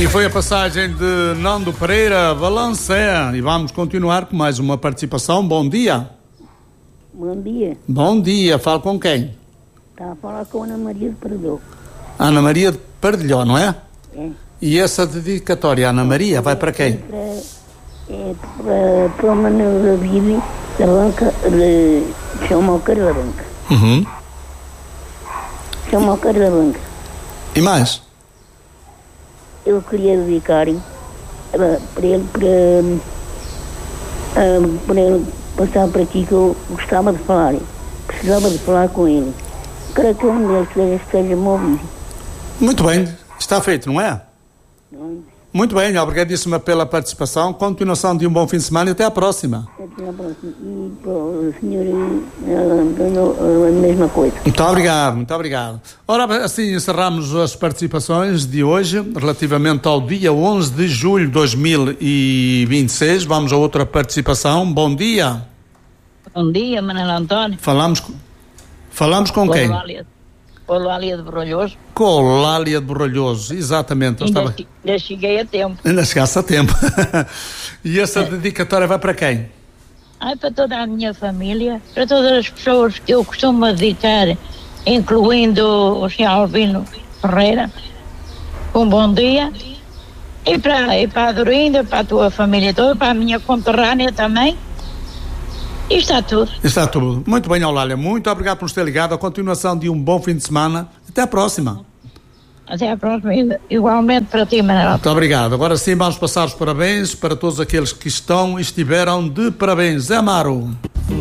E foi a passagem de Nando Pereira, Balancé. E vamos continuar com mais uma participação. Bom dia. Bom dia. Bom dia. Falo com quem? Está a falar com a Ana Maria de Perdão. Ana Maria de Pardilhó, não é? É. E essa dedicatória, Ana Maria, vai para quem? Para o Manuel David da Banca de São Malqueiro da Banca. São Malqueiro da Banca. E mais? Eu queria dedicar para ele passar por aqui, que eu gostava de falar. Precisava de falar com ele. Quero que um deles esteja móvel. Muito bem. Está feito, não é? Muito bem, obrigadíssima pela participação. Continuação de um bom fim de semana e até à próxima. Até à próxima. E para o senhor a mesma coisa. Muito obrigado, muito obrigado. Ora, assim encerramos as participações de hoje relativamente ao dia 11 de julho de 2026. Vamos a outra participação. Bom dia. Bom dia, Manuel António. Falamos com quem? Com a Lália de Borrolhoso. Com a Lália de Borrolhoso, exatamente. Ainda cheguei a tempo. Ainda chegasse a tempo. E essa dedicatória vai para quem? Para toda a minha família, para todas as pessoas que eu costumo dedicar, incluindo o Sr. Albino Ferreira. Um bom dia. E para a Dorinda, para a tua família toda, para a minha conterrânea também. E está tudo. Está tudo. Muito bem, Eulália. Muito obrigado por nos ter ligado. A continuação de um bom fim de semana. Até à próxima. Até à próxima. Igualmente para ti, Manuel. Muito obrigado. Agora sim, vamos passar os parabéns para todos aqueles que estiveram de parabéns. Zé Amaro.